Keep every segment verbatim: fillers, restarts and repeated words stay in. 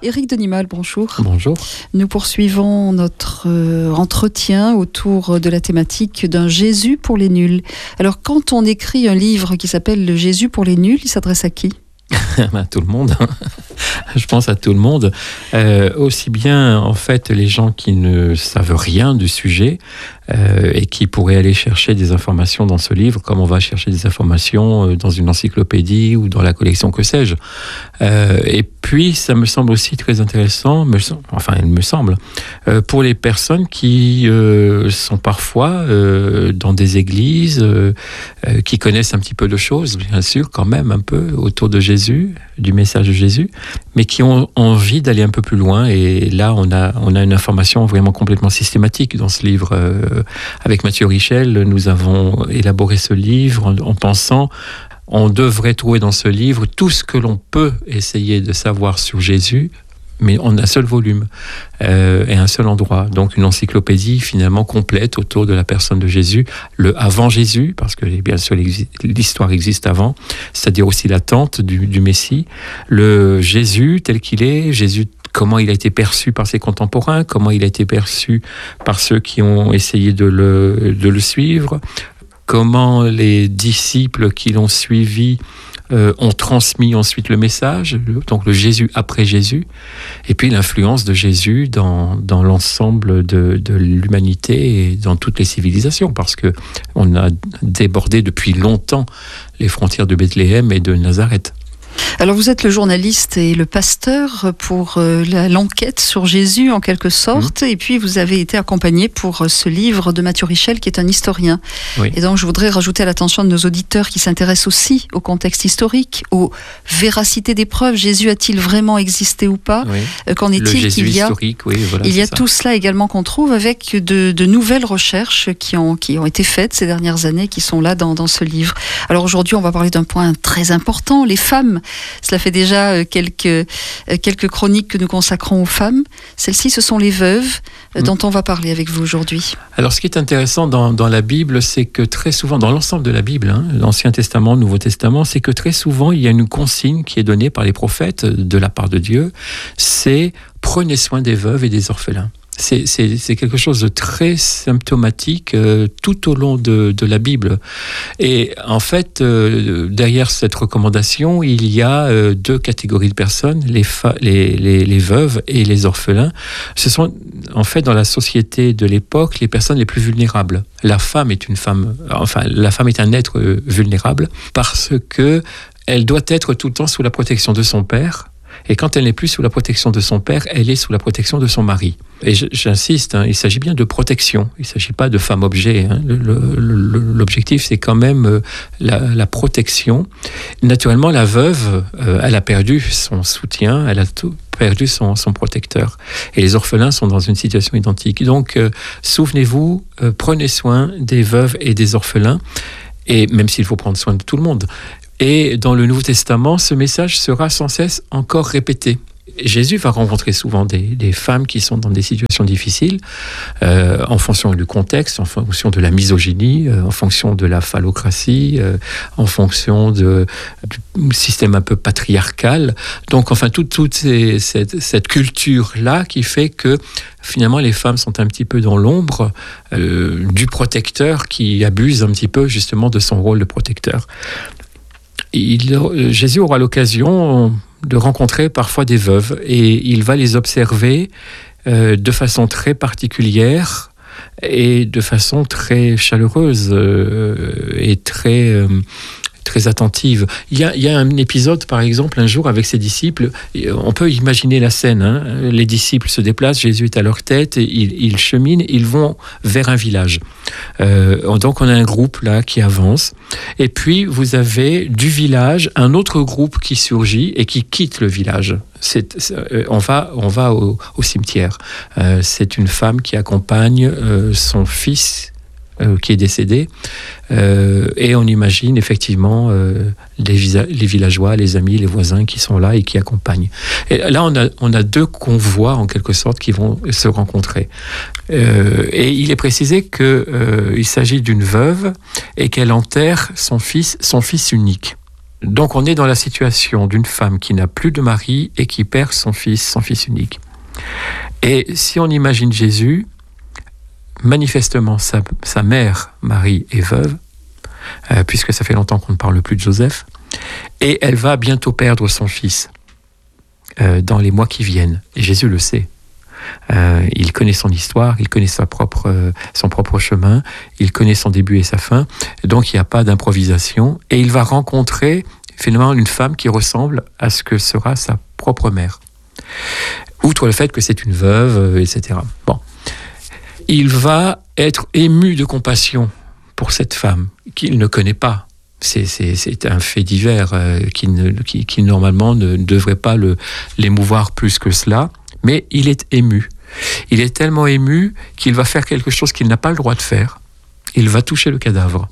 Éric Denimal, bonjour. Bonjour. Nous poursuivons notre euh, entretien autour de la thématique d'un Jésus pour les nuls. Alors, quand on écrit un livre qui s'appelle « Le Jésus pour les nuls », il s'adresse à qui ? À tout le monde. Je pense à tout le monde. Euh, aussi bien, en fait, les gens qui ne savent rien du sujet euh, et qui pourraient aller chercher des informations dans ce livre, comme on va chercher des informations dans une encyclopédie ou dans la collection, que sais-je. Euh, et puis, ça me semble aussi très intéressant, me, enfin, il me semble, euh, pour les personnes qui euh, sont parfois euh, dans des églises, euh, euh, qui connaissent un petit peu de choses, bien sûr, quand même, un peu, autour de Jésus, du message de Jésus, mais qui ont envie d'aller un peu plus loin. Et là, on a, on a une information vraiment complètement systématique dans ce livre. Euh, avec Mathieu Richel, nous avons élaboré ce livre en, en pensant, on devrait trouver dans ce livre tout ce que l'on peut essayer de savoir sur Jésus, mais en un seul volume euh, et un seul endroit. Donc une encyclopédie finalement complète autour de la personne de Jésus, le avant Jésus, parce que bien sûr l'histoire existe avant, c'est-à-dire aussi l'attente du, du Messie, le Jésus tel qu'il est, Jésus comment il a été perçu par ses contemporains, comment il a été perçu par ceux qui ont essayé de le, de le suivre, comment les disciples qui l'ont suivi Euh, ont transmis ensuite le message, le, donc le Jésus après Jésus, et puis l'influence de Jésus dans, dans l'ensemble de, de l'humanité et dans toutes les civilisations, parce que on a débordé depuis longtemps les frontières de Bethléem et de Nazareth. Alors vous êtes le journaliste et le pasteur pour euh, la, l'enquête sur Jésus en quelque sorte, mmh. et puis vous avez été accompagné pour ce livre de Mathieu Richel qui est un historien. Oui. Et donc je voudrais rajouter à l'attention de nos auditeurs qui s'intéressent aussi au contexte historique, aux véracités des preuves. Jésus a-t-il vraiment existé ou pas ? Oui. euh, Qu'en est-il le Jésus qu'il y a historique, oui, voilà, il y a ça. Tout cela également qu'on trouve avec de, de nouvelles recherches qui ont, qui ont été faites ces dernières années, qui sont là dans, dans ce livre. Alors aujourd'hui on va parler d'un point très important, les femmes. Cela fait déjà quelques, quelques chroniques que nous consacrons aux femmes. Celles-ci, ce sont les veuves mmh. dont on va parler avec vous aujourd'hui. Alors, ce qui est intéressant dans, dans la Bible, c'est que très souvent, dans l'ensemble de la Bible, hein, l'Ancien Testament, le Nouveau Testament, c'est que très souvent, il y a une consigne qui est donnée par les prophètes de la part de Dieu, c'est « prenez soin des veuves et des orphelins ». C'est, c'est, c'est quelque chose de très symptomatique euh, tout au long de, de la Bible. Et en fait, euh, derrière cette recommandation, il y a euh, deux catégories de personnes, les, fa- les, les, les veuves et les orphelins. Ce sont en fait dans la société de l'époque les personnes les plus vulnérables. La femme est une femme, enfin la femme est un être euh, vulnérable parce que elle doit être tout le temps sous la protection de son père. Et quand elle n'est plus sous la protection de son père, elle est sous la protection de son mari. Et j'insiste, hein, il s'agit bien de protection. Il ne s'agit pas de femme-objet. Hein. Le, le, l'objectif, c'est quand même la, la protection. Naturellement, la veuve, euh, elle a perdu son soutien, elle a tout perdu son, son protecteur. Et les orphelins sont dans une situation identique. Donc, euh, souvenez-vous, euh, prenez soin des veuves et des orphelins, et même s'il faut prendre soin de tout le monde. Et dans le Nouveau Testament, ce message sera sans cesse encore répété. Jésus va rencontrer souvent des, des femmes qui sont dans des situations difficiles, euh, en fonction du contexte, en fonction de la misogynie, euh, en fonction de la phallocratie, euh, en fonction de, du système un peu patriarcal. Donc, enfin, toute, toute ces, cette, cette culture-là qui fait que finalement, les femmes sont un petit peu dans l'ombre euh, du protecteur qui abuse un petit peu justement de son rôle de protecteur. Il, Jésus aura l'occasion de rencontrer parfois des veuves et il va les observer euh, de façon très particulière et de façon très chaleureuse euh, et très, euh, très attentive. Il y a, il y a un épisode, par exemple, un jour avec ses disciples, on peut imaginer la scène, hein. Les disciples se déplacent, Jésus est à leur tête, et ils, ils cheminent, ils vont vers un village. Euh, donc on a un groupe là qui avance, et puis vous avez du village un autre groupe qui surgit et qui quitte le village. C'est, c'est, on va, on va au, au cimetière. Euh, c'est une femme qui accompagne euh, son fils euh, qui est décédé, euh, et on imagine effectivement euh, les, visa- les villageois, les amis, les voisins qui sont là et qui accompagnent. Et là, on a, on a deux convois en quelque sorte qui vont se rencontrer. Euh, et il est précisé qu'il euh, s'agit d'une veuve et qu'elle enterre son fils, son fils unique. Donc on est dans la situation d'une femme qui n'a plus de mari et qui perd son fils, son fils unique. Et si on imagine Jésus, manifestement sa, sa mère, Marie, est veuve, euh, puisque ça fait longtemps qu'on ne parle plus de Joseph, et elle va bientôt perdre son fils euh, dans les mois qui viennent. Et Jésus le sait. Euh, il connaît son histoire, il connaît sa propre, euh, son propre chemin, il connaît son début et sa fin, donc il n'y a pas d'improvisation, et il va rencontrer finalement une femme qui ressemble à ce que sera sa propre mère. Outre le fait que c'est une veuve, euh, et cetera. Bon. Il va être ému de compassion pour cette femme qu'il ne connaît pas. C'est, c'est, c'est un fait divers euh, qui, ne, qui, qui normalement ne devrait pas le, l'émouvoir plus que cela, mais il est ému. Il est tellement ému qu'il va faire quelque chose qu'il n'a pas le droit de faire. Il va toucher le cadavre.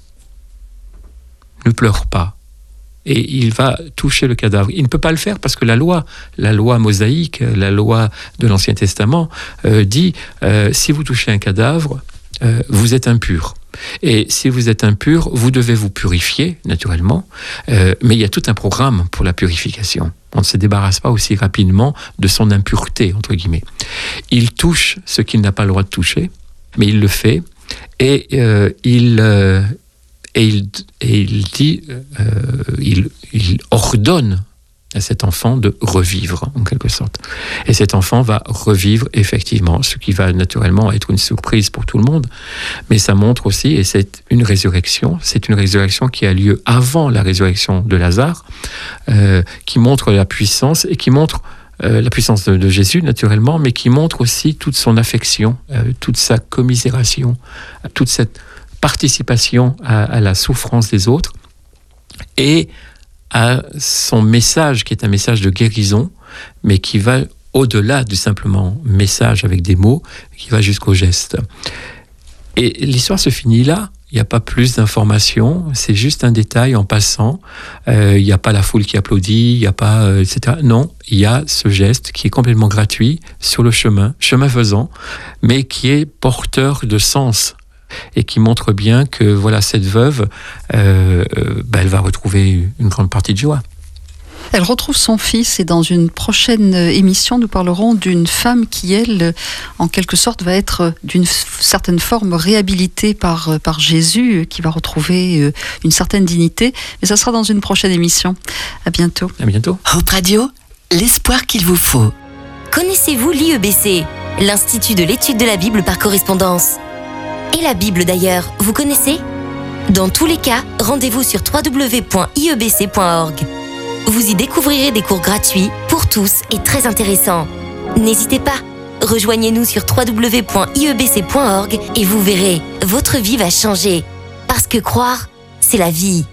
Ne pleure pas. Et il va toucher le cadavre. Il ne peut pas le faire parce que la loi, la loi mosaïque, la loi de l'Ancien Testament, euh, dit euh, si vous touchez un cadavre, euh, vous êtes impur. Et si vous êtes impur, vous devez vous purifier, naturellement, euh, mais il y a tout un programme pour la purification. On ne se débarrasse pas aussi rapidement de son impureté, entre guillemets. Il touche ce qu'il n'a pas le droit de toucher, mais il le fait, et euh, il... Euh, Et il, et il dit, euh, il, il ordonne à cet enfant de revivre, en quelque sorte. Et cet enfant va revivre, effectivement, ce qui va naturellement être une surprise pour tout le monde. Mais ça montre aussi, et c'est une résurrection, c'est une résurrection qui a lieu avant la résurrection de Lazare, euh, qui montre la puissance, et qui montre euh, la puissance de, de Jésus, naturellement, mais qui montre aussi toute son affection, euh, toute sa commisération, toute cette participation à, à la souffrance des autres et à son message qui est un message de guérison, mais qui va au-delà du simplement message avec des mots, qui va jusqu'au geste. Et l'histoire se finit là. Il n'y a pas plus d'informations, c'est juste un détail en passant. Euh, il n'y a pas la foule qui applaudit, il n'y a pas, euh, et cetera. Non, il y a ce geste qui est complètement gratuit sur le chemin, chemin faisant, mais qui est porteur de sens. Et qui montre bien que voilà, cette veuve, euh, euh, bah, elle va retrouver une grande partie de joie. Elle retrouve son fils et dans une prochaine émission, nous parlerons d'une femme qui, elle, en quelque sorte, va être d'une certaine forme réhabilitée par, par Jésus, qui va retrouver une certaine dignité. Mais ça sera dans une prochaine émission. À bientôt. À bientôt. Hope Radio, l'espoir qu'il vous faut. Connaissez-vous l'I E B C, l'Institut de l'étude de la Bible par correspondance ? Et la Bible d'ailleurs, vous connaissez ? Dans tous les cas, rendez-vous sur w w w point i e b c point org. Vous y découvrirez des cours gratuits pour tous et très intéressants. N'hésitez pas, rejoignez-nous sur w w w point i e b c point org et vous verrez, votre vie va changer. Parce que croire, c'est la vie.